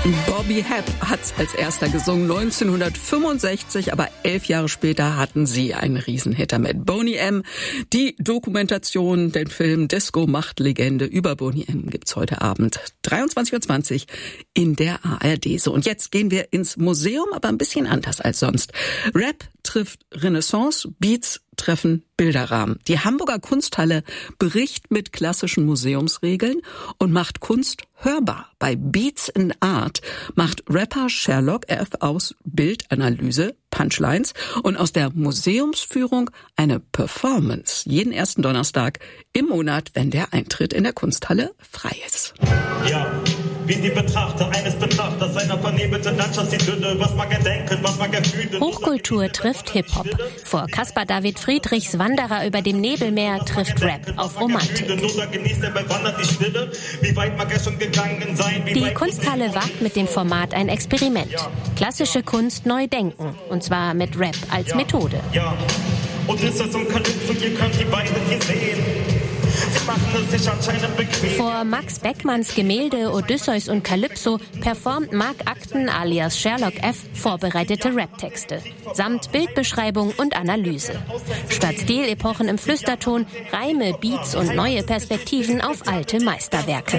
Bobby Hebb hat's als erster gesungen, 1965, aber 11 Jahre später hatten sie einen Riesenhit damit. Boney M., die Dokumentation, den Film Disco macht Legende über Boney M. gibt's heute Abend 23:20 Uhr in der ARD. So, und jetzt gehen wir ins Museum, aber ein bisschen anders als sonst. Rap trifft Renaissance, Beats treffen Bilderrahmen. Die Hamburger Kunsthalle bricht mit klassischen Museumsregeln und macht Kunst hörbar. Bei Beats in Art macht Rapper Sherlock F. aus Bildanalyse Punchlines und aus der Museumsführung eine Performance. Jeden ersten Donnerstag im Monat, wenn der Eintritt in der Kunsthalle frei ist. Ja, wie die Betrachter eines Betrachters seiner vernebelten Landschaftsidülle, was mag er denken, was mag er fühlen. Hochkultur trifft Hip-Hop. Vor Caspar David Friedrichs Wanderer über dem Nebelmeer trifft Rap auf Romantik. Die Kunsthalle wagt mit dem Format ein Experiment. Klassische Kunst neu denken, und zwar mit Rap als Methode. Ja, und ist das und Kalypso, ihr könnt die beiden hier sehen. Sie machen es sich anscheinend bequem. Vor Max Beckmanns Gemälde Odysseus und Kalypso performt Mark Acton alias Sherlock F. vorbereitete Raptexte, samt Bildbeschreibung und Analyse. Statt Stilepochen im Flüsterton, Reime, Beats und neue Perspektiven auf alte Meisterwerke.